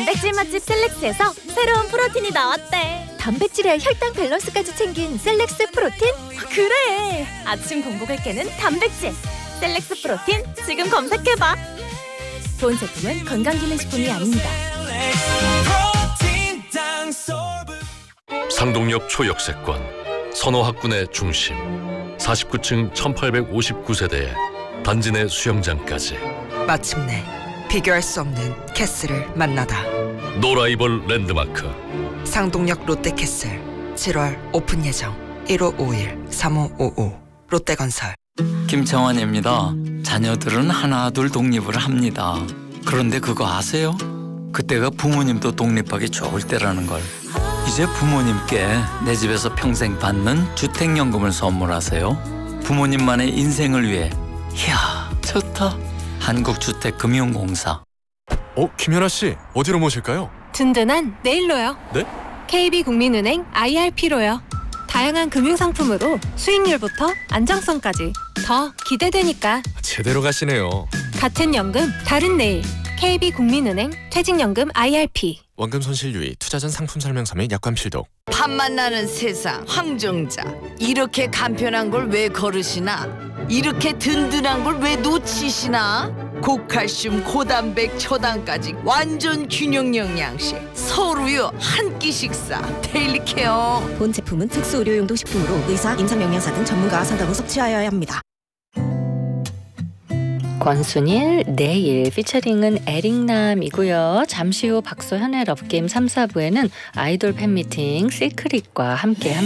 단백질 맛집 셀렉스에서 새로운 프로틴이 나왔대. 단백질에 혈당 밸런스까지 챙긴 셀렉스 프로틴? 그래! 아침 공복을 깨는 단백질 셀렉스 프로틴 지금 검색해봐. 본 제품은 건강기능식품이 아닙니다. 상동역 초역세권, 선호학군의 중심, 49층 1859세대에 단지 내 수영장까지. 마침내 비교할 수 없는 캐슬을 만나다. 노라이벌 랜드마크 상동역 롯데캐슬 7월 오픈 예정. 1551-3555 롯데건설. 김창완입니다. 자녀들은 하나 둘 독립을 합니다. 그런데 그거 아세요? 그때가 부모님도 독립하기 좋을 때라는 걸. 이제 부모님께 내 집에서 평생 받는 주택연금을 선물하세요. 부모님만의 인생을 위해. 이야, 좋다. 한국주택금융공사. 김연아 씨, 어디로 모실까요? 든든한 내일로요. 네? KB국민은행 IRP로요. 다양한 금융상품으로 수익률부터 안정성까지 더 기대되니까. 제대로 가시네요. 같은 연금, 다른 내일. KB국민은행 퇴직연금 IRP. 원금 손실 유의, 투자 전 상품 설명서 및 약관 필독. 팝만 나는 세상 황정자. 이렇게 간편한 걸 왜 거르시나? 이렇게 든든한 걸 왜 놓치시나? 고칼슘, 고단백, 초당까지 완전 균형 영양식. 서울우유 한 끼 식사. 데일리케어. 본 제품은 특수 의료용도 식품으로 의사, 임상영양사 등 전문가와 상담 후 섭취하여야 합니다. 권순일 내일 피처링은 에릭남이고요. 잠시 후 박소현의 럽게임 3, 4부에는 아이돌 팬미팅 시크릿과 함께 합니다.